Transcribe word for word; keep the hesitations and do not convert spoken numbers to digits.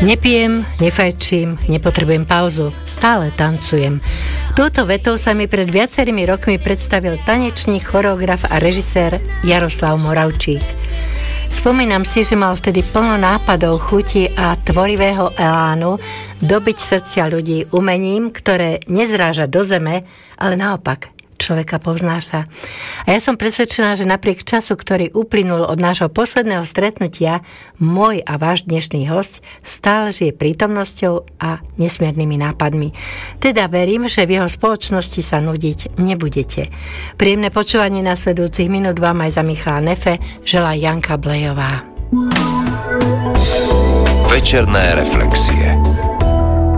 Nepijem, nefajčím, nepotrebujem pauzu, stále tancujem. Touto vetou sa mi pred viacerými rokmi predstavil tanečník, choreograf a režisér Jaroslav Moravčík. Spomínam si, že mal vtedy plno nápadov, chuti a tvorivého elánu dobiť srdcia ľudí umením, ktoré nezráža do zeme, ale naopak človeka povznáša. A ja som presvedčená, že napriek času, ktorý uplynul od nášho posledného stretnutia, môj a váš dnešný hosť stále žije prítomnosťou a nesmiernymi nápadmi. Teda verím, že v jeho spoločnosti sa nudiť nebudete. Príjemné počúvanie nasledujúcich minút vám aj za Michala Nefe želá Janka Blejová. Večerné reflexie.